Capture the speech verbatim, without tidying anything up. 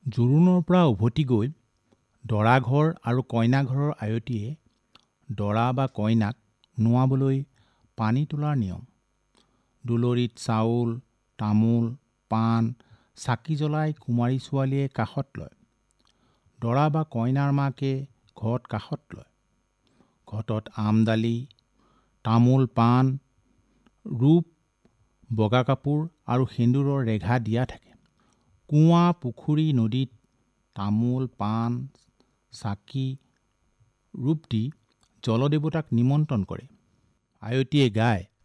জোৰোণৰ পৰা উভতি গৈ দৰা ঘৰ আৰু কইনা ঘৰৰ আয়তীয়ে দৰা বা কইনাক নোৱাবলৈ পানী তোলাৰ নিয়ম। দুলৰিত চাউল, তামোল, পাণ, চাকি জ্বলাই কুমাৰী ছোৱালীয়ে কাষত লয়। দৰা বা কইনাৰ মাকে ঘট কাষত লয়। ঘটত আমদালি, তামোল পাণ, ৰূপ, বগা কাপোৰ আৰু সেন্দুৰৰ ৰেঘা দিয়া থাকে। কুঁৱা, পুখুৰী, নদীত তামোল, পাণ, চাকি, ৰূপ দি জলদেৱতাক নিমন্ত্ৰণ কৰে। আয়তীয়ে গায়,